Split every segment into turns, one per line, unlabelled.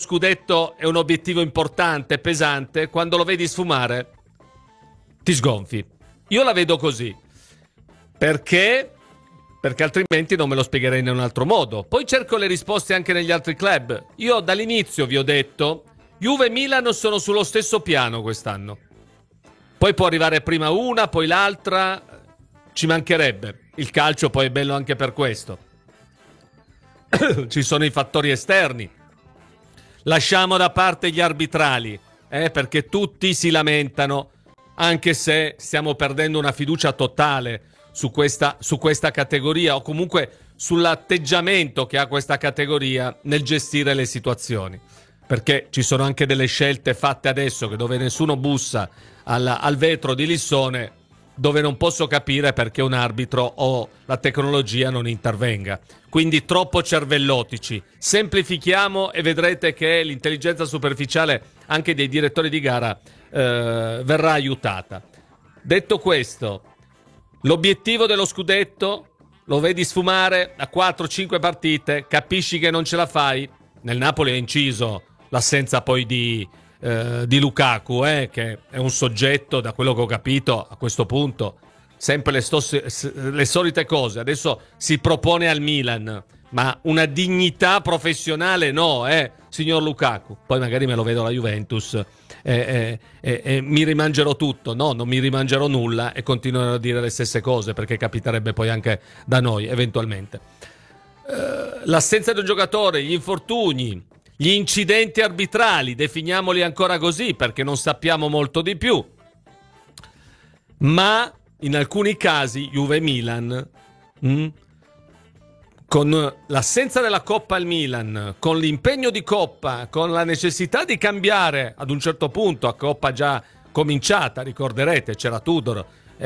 scudetto è un obiettivo importante, pesante, quando lo vedi sfumare ti sgonfi. Io la vedo così. Perché? Perché altrimenti non me lo spiegherei in un altro modo. Poi cerco le risposte anche negli altri club. Io dall'inizio vi ho detto, Juve e Milan sono sullo stesso piano quest'anno. Poi può arrivare prima una, poi l'altra, ci mancherebbe. Il calcio poi è bello anche per questo. Ci sono i fattori esterni. Lasciamo da parte gli arbitrali, perché tutti si lamentano, anche se stiamo perdendo una fiducia totale su questa categoria, o comunque sull'atteggiamento che ha questa categoria nel gestire le situazioni. Perché ci sono anche delle scelte fatte adesso, che dove nessuno bussa al vetro di Lissone, dove non posso capire perché un arbitro o la tecnologia non intervenga. Quindi troppo cervellotici. Semplifichiamo e vedrete che l'intelligenza superficiale anche dei direttori di gara verrà aiutata. Detto questo, l'obiettivo dello scudetto lo vedi sfumare a 4-5 partite, capisci che non ce la fai. Nel Napoli è inciso l'assenza poi di Lukaku, che è un soggetto, da quello che ho capito a questo punto, sempre le solite cose. Adesso si propone al Milan, ma una dignità professionale no, signor Lukaku. Poi magari me lo vedo alla Juventus e mi rimangerò tutto. No, non mi rimangerò nulla e continuerò a dire le stesse cose, perché capiterebbe poi anche da noi eventualmente. L'assenza di un giocatore, gli infortuni, gli incidenti arbitrali, definiamoli ancora così perché non sappiamo molto di più, ma in alcuni casi Juve e Milan, con l'assenza della Coppa al Milan, con l'impegno di Coppa, con la necessità di cambiare ad un certo punto, a Coppa già cominciata, ricorderete, c'era Tudor,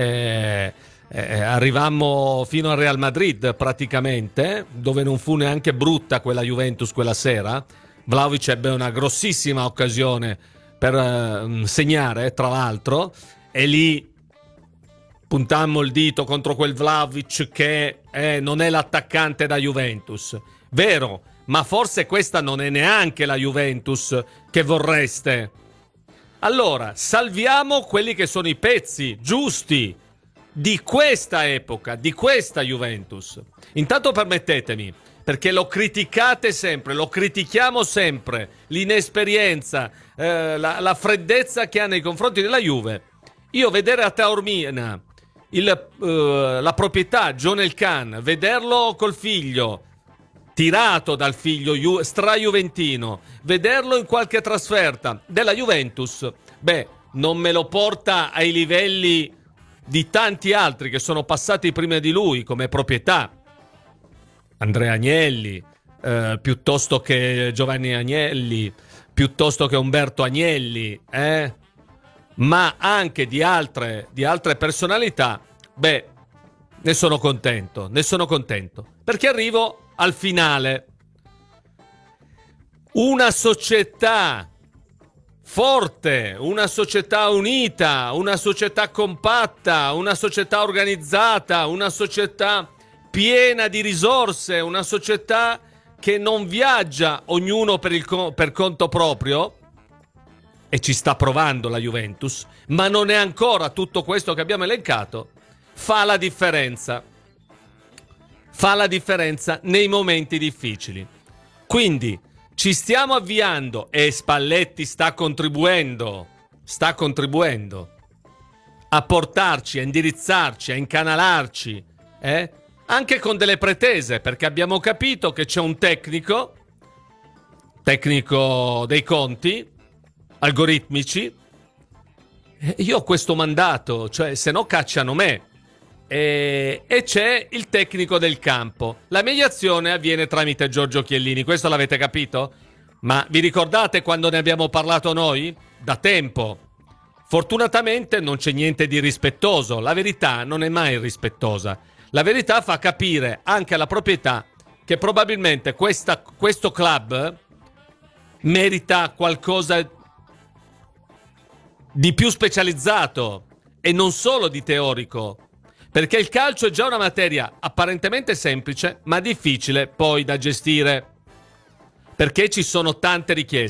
arrivammo fino al Real Madrid praticamente, dove non fu neanche brutta quella Juventus quella sera. Vlahovic ebbe una grossissima occasione per segnare, tra l'altro, e lì puntammo il dito contro quel Vlahovic che non è l'attaccante da Juventus. Vero, ma forse questa non è neanche la Juventus che vorreste. Allora, salviamo quelli che sono i pezzi giusti di questa epoca, di questa Juventus. Intanto permettetemi, perché lo criticate sempre, lo critichiamo sempre, l'inesperienza, la freddezza che ha nei confronti della Juve. Io vedere a Taormina la proprietà, John El Khan, vederlo col figlio, tirato dal figlio stra-juventino, vederlo in qualche trasferta della Juventus, non me lo porta ai livelli di tanti altri che sono passati prima di lui come proprietà. Andrea Agnelli, piuttosto che Giovanni Agnelli, piuttosto che Umberto Agnelli, ma anche di altre personalità, ne sono contento, perché arrivo al finale. Una società forte, una società unita, una società compatta, una società organizzata, una società piena di risorse, una società che non viaggia ognuno per conto proprio, e ci sta provando la Juventus, ma non è ancora tutto questo che abbiamo elencato, fa la differenza nei momenti difficili. Quindi ci stiamo avviando e Spalletti sta contribuendo a portarci, a indirizzarci, a incanalarci, anche con delle pretese, perché abbiamo capito che c'è un tecnico dei conti algoritmici. Io ho questo mandato, cioè se no cacciano me, e c'è il tecnico del campo. La mediazione avviene tramite Giorgio Chiellini, questo l'avete capito? Ma vi ricordate quando ne abbiamo parlato noi? Da tempo. Fortunatamente non c'è niente di rispettoso, la verità non è mai rispettosa. La verità fa capire anche alla proprietà che probabilmente questo club merita qualcosa di più specializzato e non solo di teorico, perché il calcio è già una materia apparentemente semplice ma difficile poi da gestire, perché ci sono tante richieste.